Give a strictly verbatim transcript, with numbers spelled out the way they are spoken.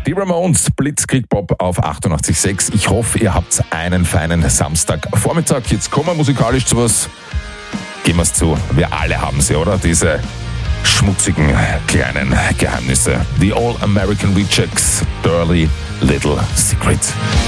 Die Ramones, Blitzkrieg Pop auf achtundachtzig Komma sechs. Ich hoffe, ihr habt einen feinen Samstagvormittag. Jetzt kommen wir musikalisch zu was. Gehen wir es zu. Wir alle haben sie, oder? Diese schmutzigen kleinen Geheimnisse. The All American Rejects, Dirty Little Secret.